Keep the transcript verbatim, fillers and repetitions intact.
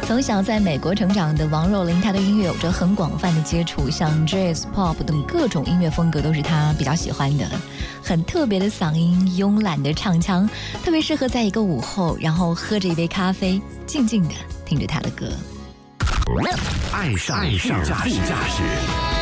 从小在美国成长的王若琳，她对音乐有着很广泛的接触，像 Jazz、Pop 等各种音乐风格都是她比较喜欢的。很特别的嗓音，慵懒的唱腔，特别适合在一个午后，然后喝着一杯咖啡，静静的听着她的歌。 爱上爱上副驾驶。